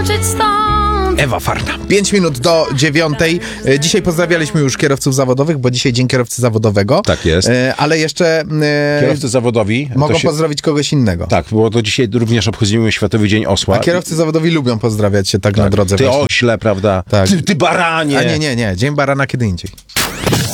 skoczyć stąd. Ewa Farna. 5 minut do 9. Dzisiaj pozdrawialiśmy już kierowców zawodowych, bo dzisiaj dzień kierowcy zawodowego. Tak jest. Ale jeszcze Kierowcy zawodowi... mogą pozdrowić kogoś innego. Tak, bo to dzisiaj również obchodzimy Światowy Dzień Osła. A kierowcy zawodowi lubią pozdrawiać się tak na drodze. Ty właśnie. ośle, prawda? Tak. Ty baranie! A nie. Dzień barana kiedy indziej.